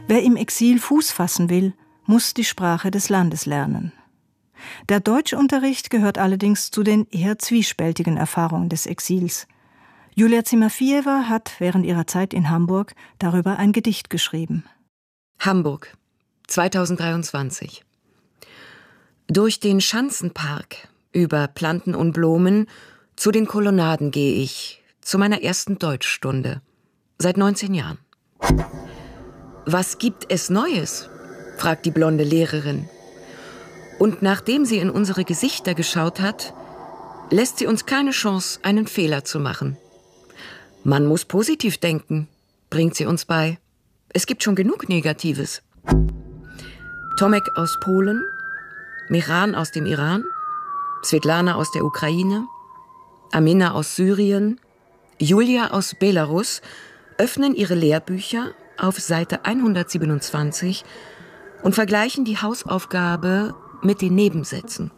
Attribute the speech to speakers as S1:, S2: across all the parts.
S1: Wer im Exil Fuß fassen will, muss die Sprache des Landes lernen. Der Deutschunterricht gehört allerdings zu den eher zwiespältigen Erfahrungen des Exils. Julia Zimafiewa hat während ihrer Zeit in Hamburg darüber ein Gedicht geschrieben.
S2: Hamburg, 2023. Durch den Schanzenpark, über Planten und Blumen, zu den Kolonnaden gehe ich, zu meiner ersten Deutschstunde, seit 19 Jahren. Was gibt es Neues? Fragt die blonde Lehrerin. Und nachdem sie in unsere Gesichter geschaut hat, lässt sie uns keine Chance, einen Fehler zu machen. Man muss positiv denken, bringt sie uns bei. Es gibt schon genug Negatives. Tomek aus Polen, Mehran aus dem Iran, Svetlana aus der Ukraine, Amina aus Syrien, Julia aus Belarus öffnen ihre Lehrbücher auf Seite 127 und vergleichen die Hausaufgabe mit den Nebensätzen.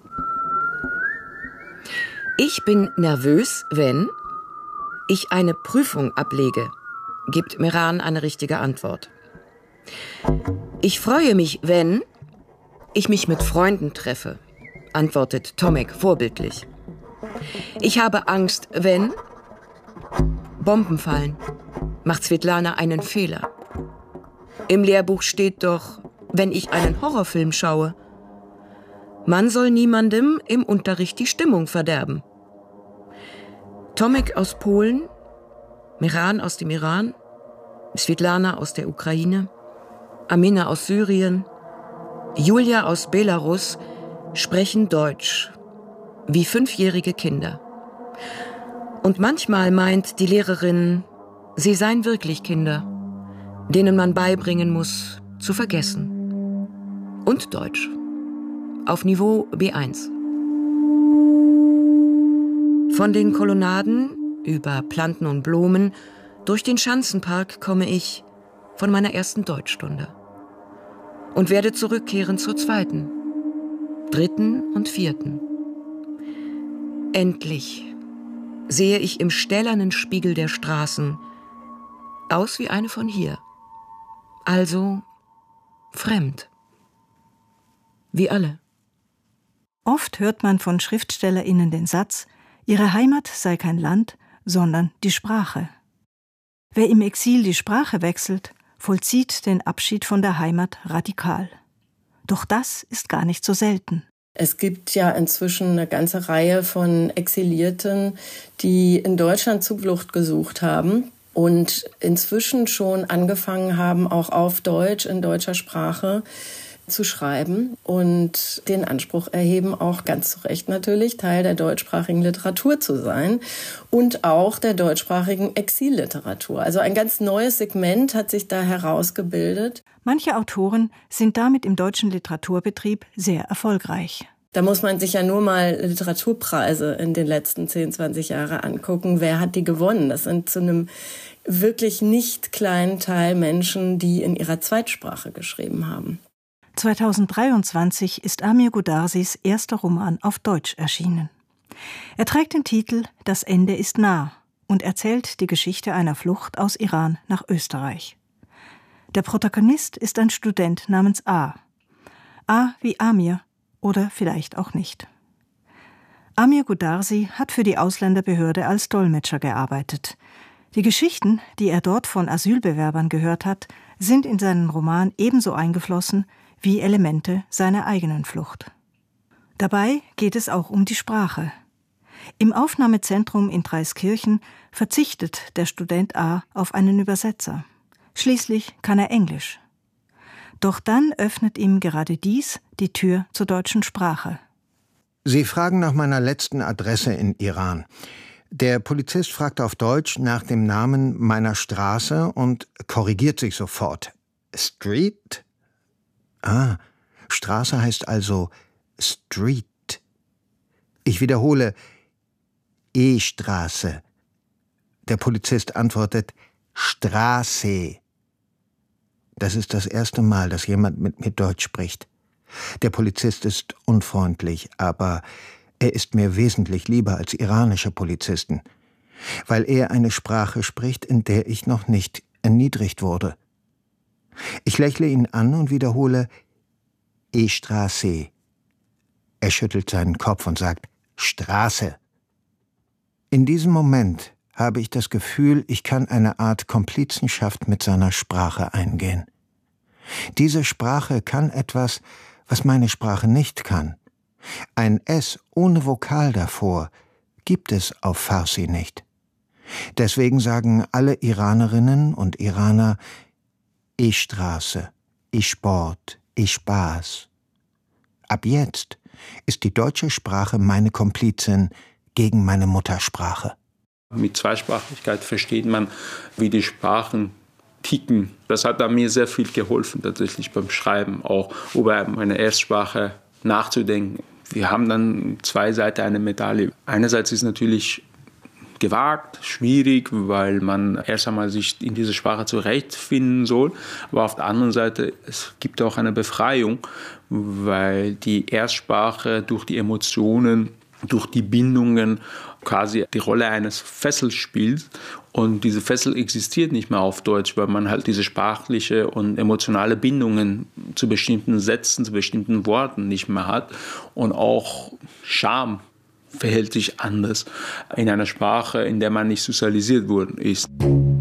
S2: Ich bin nervös, wenn ich eine Prüfung ablege, gibt Mehran eine richtige Antwort. Ich freue mich, wenn ich mich mit Freunden treffe, antwortet Tomek vorbildlich. Ich habe Angst, wenn Bomben fallen, macht Svetlana einen Fehler. Im Lehrbuch steht doch, wenn ich einen Horrorfilm schaue. Man soll niemandem im Unterricht die Stimmung verderben. Tomek aus Polen, Mehran aus dem Iran, Svetlana aus der Ukraine, Amina aus Syrien, Julia aus Belarus sprechen Deutsch, wie 5-jährige Kinder. Und manchmal meint die Lehrerin, sie seien wirklich Kinder, denen man beibringen muss, zu vergessen. Und Deutsch. Auf Niveau B1. Von den Kolonnaden, über Planten und Blumen, durch den Schanzenpark komme ich von meiner ersten Deutschstunde. Und werde zurückkehren zur 2., 3. und 4. Endlich sehe ich im stählernen Spiegel der Straßen aus wie eine von hier. Also fremd. Wie alle.
S1: Oft hört man von SchriftstellerInnen den Satz, ihre Heimat sei kein Land, sondern die Sprache. Wer im Exil die Sprache wechselt, vollzieht den Abschied von der Heimat radikal. Doch das ist gar nicht so selten.
S3: Es gibt ja inzwischen eine ganze Reihe von Exilierten, die in Deutschland Zuflucht gesucht haben und inzwischen schon angefangen haben, auch auf Deutsch, in deutscher Sprache zu schreiben und den Anspruch erheben, auch ganz zu Recht natürlich, Teil der deutschsprachigen Literatur zu sein und auch der deutschsprachigen Exilliteratur. Also ein ganz neues Segment hat sich da herausgebildet.
S1: Manche Autoren sind damit im deutschen Literaturbetrieb sehr erfolgreich.
S3: Da muss man sich ja nur mal Literaturpreise in den letzten 10, 20 Jahren angucken. Wer hat die gewonnen? Das sind zu einem wirklich nicht kleinen Teil Menschen, die in ihrer Zweitsprache geschrieben haben.
S1: 2023 ist Amir Godarsis erster Roman auf Deutsch erschienen. Er trägt den Titel »Das Ende ist nah« und erzählt die Geschichte einer Flucht aus Iran nach Österreich. Der Protagonist ist ein Student namens A. A wie Amir oder vielleicht auch nicht. Amir Godarsi hat für die Ausländerbehörde als Dolmetscher gearbeitet. Die Geschichten, die er dort von Asylbewerbern gehört hat, sind in seinen Roman ebenso eingeflossen wie Elemente seiner eigenen Flucht. Dabei geht es auch um die Sprache. Im Aufnahmezentrum in Dreiskirchen verzichtet der Student A auf einen Übersetzer. Schließlich kann er Englisch. Doch dann öffnet ihm gerade dies die Tür zur deutschen Sprache.
S4: Sie fragen nach meiner letzten Adresse in Iran. Der Polizist fragt auf Deutsch nach dem Namen meiner Straße und korrigiert sich sofort. Street? Ah, Straße heißt also Street. Ich wiederhole, E-Straße. Der Polizist antwortet Straße. Das ist das erste Mal, dass jemand mit mir Deutsch spricht. Der Polizist ist unfreundlich, aber er ist mir wesentlich lieber als iranische Polizisten, weil er eine Sprache spricht, in der ich noch nicht erniedrigt wurde. Ich lächle ihn an und wiederhole Straße. Er schüttelt seinen Kopf und sagt Straße. In diesem Moment habe ich das Gefühl, ich kann eine Art Komplizenschaft mit seiner Sprache eingehen. Diese Sprache kann etwas, was meine Sprache nicht kann. Ein S ohne Vokal davor gibt es auf Farsi nicht. Deswegen sagen alle Iranerinnen und Iraner Straße, Sport, Spaß. Ab jetzt ist die deutsche Sprache meine Komplizin gegen meine Muttersprache.
S5: Mit Zweisprachigkeit versteht man, wie die Sprachen ticken. Das hat mir sehr viel geholfen, tatsächlich beim Schreiben, auch über meine Erstsprache nachzudenken. Wir haben dann zwei Seiten einer Medaille. Einerseits ist natürlich gewagt, schwierig, weil man erst einmal sich in dieser Sprache zurechtfinden soll. Aber auf der anderen Seite, es gibt auch eine Befreiung, weil die Erstsprache durch die Emotionen, durch die Bindungen quasi die Rolle eines Fessels spielt. Und diese Fessel existiert nicht mehr auf Deutsch, weil man halt diese sprachliche und emotionale Bindungen zu bestimmten Sätzen, zu bestimmten Worten nicht mehr hat. Und auch Scham verhält sich anders in einer Sprache, in der man nicht sozialisiert worden ist.